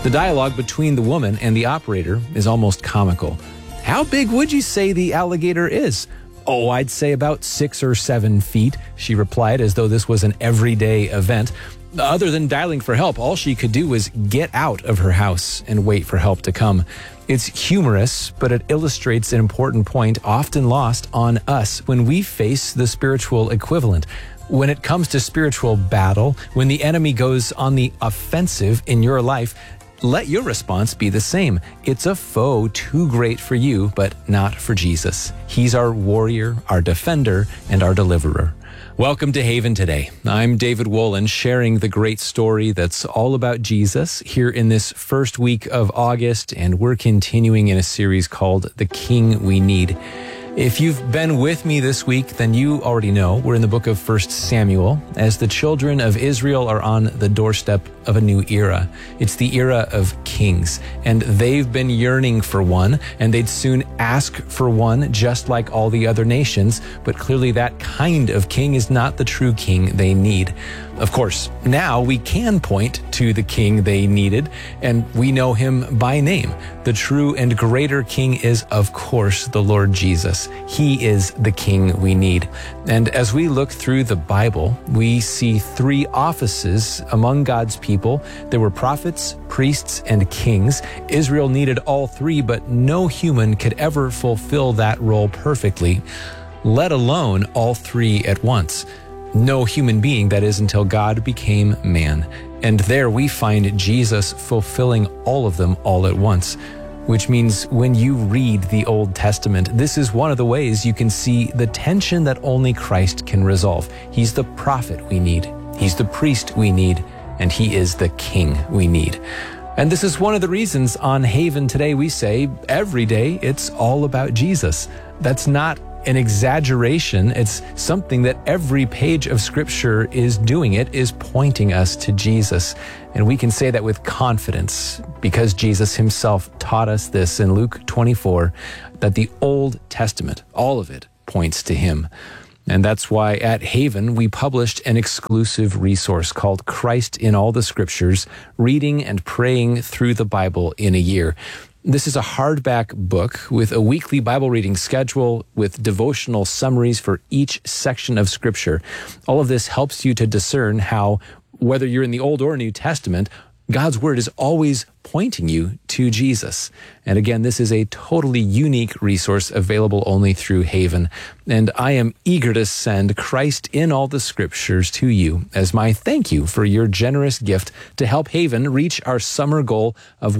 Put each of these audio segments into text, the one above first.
The dialogue between the woman and the operator is almost comical. "How big would you say the alligator is?" "Oh, I'd say about 6 or 7 feet," she replied, as though this was an everyday event. Other than dialing for help, all she could do was get out of her house and wait for help to come. It's humorous, but it illustrates an important point often lost on us when we face the spiritual equivalent. When it comes to spiritual battle, when the enemy goes on the offensive in your life, let your response be the same. It's a foe too great for you, but not for Jesus. He's our warrior, our defender, and our deliverer. Welcome to Haven Today. I'm David Wolin, sharing the great story that's all about Jesus here in this first week of August, and we're continuing in a series called The King We Need. If you've been with me this week, then you already know we're in the book of 1 Samuel, as the children of Israel are on the doorstep of a new era. It's the era of kings, and they've been yearning for one, and they'd soon ask for one just like all the other nations, but clearly that kind of king is not the true king they need. Of course, now we can point to the king they needed, and we know him by name. The true and greater king is, of course, the Lord Jesus. He is the king we need. And as we look through the Bible, we see 3 offices among God's people. There were prophets, priests, and kings. Israel needed all 3, but no human could ever fulfill that role perfectly, let alone all 3 at once. No human being, that is, until God became man. And there we find Jesus fulfilling all of them all at once. Which means when you read the Old Testament, this is one of the ways you can see the tension that only Christ can resolve. He's the prophet we need, he's the priest we need, and he is the king we need. And this is one of the reasons on Haven Today we say every day it's all about Jesus. That's not an exaggeration. It's something that every page of Scripture is doing. It is pointing us to Jesus. And we can say that with confidence because Jesus himself taught us this in Luke 24, that the Old Testament, all of it, points to him. And that's why at Haven, we published an exclusive resource called Christ in All the Scriptures, Reading and Praying Through the Bible in a Year. This is a hardback book with a weekly Bible reading schedule with devotional summaries for each section of Scripture. All of this helps you to discern how, whether you're in the Old or New Testament, God's Word is always pointing you to Jesus. And again, this is a totally unique resource available only through Haven. And I am eager to send Christ in All the Scriptures to you as my thank you for your generous gift to help Haven reach our summer goal of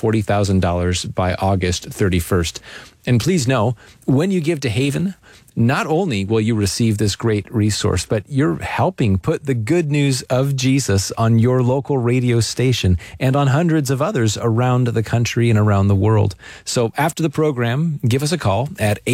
$140,000 by August 31st. And please know, when you give to Haven, not only will you receive this great resource, but you're helping put the good news of Jesus on your local radio station and on hundreds of others around the country and around the world. So after the program, give us a call at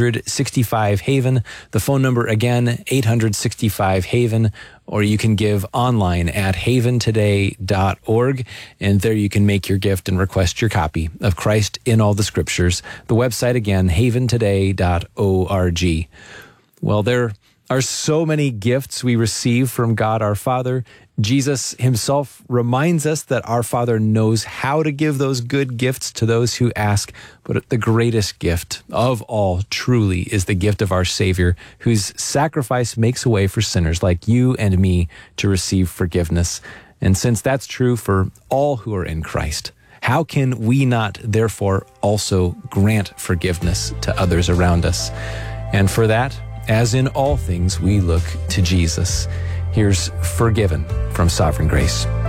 865-HAVEN. The phone number again, 865-HAVEN. Or you can give online at haventoday.org, and there you can make your gift and request your copy of Christ in All the Scriptures. The website again, haventoday.org. Well, there are so many gifts we receive from God our Father. Jesus himself reminds us that our Father knows how to give those good gifts to those who ask, but the greatest gift of all truly is the gift of our Savior, whose sacrifice makes a way for sinners like you and me to receive forgiveness. And since that's true for all who are in Christ, how can we not therefore also grant forgiveness to others around us? And for that, as in all things, we look to Jesus. Here's Forgiven from Sovereign Grace.